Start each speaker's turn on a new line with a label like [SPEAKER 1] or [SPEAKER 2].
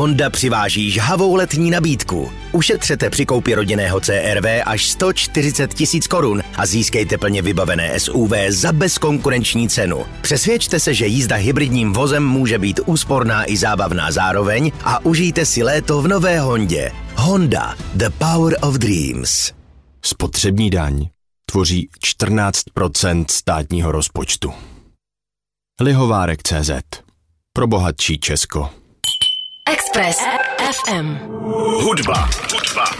[SPEAKER 1] Honda přiváží žhavou letní nabídku. Ušetřete při koupi rodinného CR-V až 140 000 korun a získejte plně vybavené SUV za bezkonkurenční cenu. Přesvědčte se, že jízda hybridním vozem může být úsporná i zábavná zároveň a užijte si léto v nové Hondě. Honda, the power of dreams.
[SPEAKER 2] Spotřební daň tvoří 14% státního rozpočtu. Lihovárek.cz. Pro bohatší Česko.
[SPEAKER 3] Express FM.
[SPEAKER 1] Hudba.